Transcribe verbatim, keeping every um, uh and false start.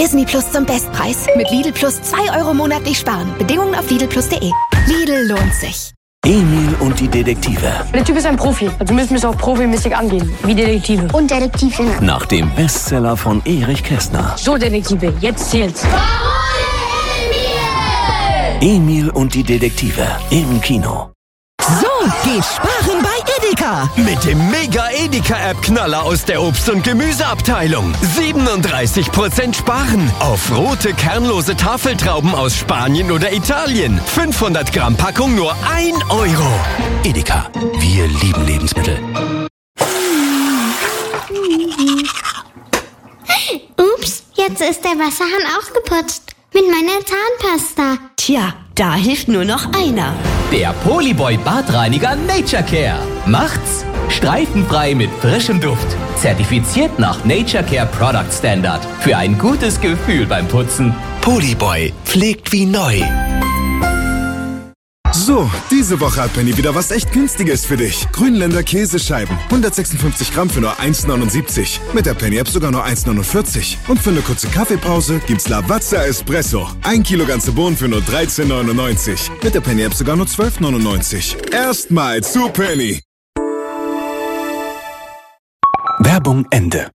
Disney Plus zum Bestpreis. Mit Lidl Plus zwei Euro monatlich sparen. Bedingungen auf lidl plus punkt de. Lidl lohnt sich. Emil und die Detektive. Der Typ ist ein Profi, also müssen wir es auch profimäßig angehen, wie Detektive. Und Detektivin. Nach dem Bestseller von Erich Kästner. So, Detektive, jetzt zählt's. Emil und die Detektive im Kino. So geht Sparen bei Edeka. Mit dem Mega-Edeka-App-Knaller aus der Obst- und Gemüseabteilung. siebenunddreißig Prozent sparen auf rote, kernlose Tafeltrauben aus Spanien oder Italien. fünfhundert Gramm Packung nur ein Euro. Edeka, wir lieben Lebensmittel. Ups, jetzt ist der Wasserhahn ausgeputzt. Mit meiner Zahnpasta. Tja, da hilft nur noch einer. Der Polyboy Badreiniger Nature Care. Macht's streifenfrei mit frischem Duft. Zertifiziert nach Nature Care Product Standard. Für ein gutes Gefühl beim Putzen. Polyboy pflegt wie neu. So, diese Woche hat Penny wieder was echt Günstiges für dich. Grünländer Käsescheiben. hundertsechsundfünfzig Gramm für nur eins neunundsiebzig. Mit der Penny-App sogar nur eins neunundvierzig. Und für eine kurze Kaffeepause gibt's Lavazza Espresso. Ein Kilo ganze Bohnen für nur dreizehn neunundneunzig. Mit der Penny-App sogar nur zwölf neunundneunzig. Erstmal zu Penny. Werbung Ende.